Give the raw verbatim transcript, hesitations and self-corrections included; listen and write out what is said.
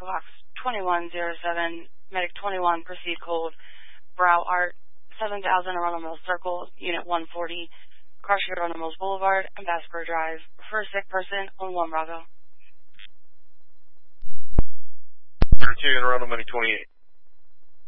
Box twenty-one oh seven, Medic twenty-one, proceed cold, Brow Art, seven thousand Arundel Mills Circle, Unit one forty, Crush Arundel Mills Boulevard, Ambassador Drive. For a sick person on one Bravo. two in Arundel, Medic twenty-eight.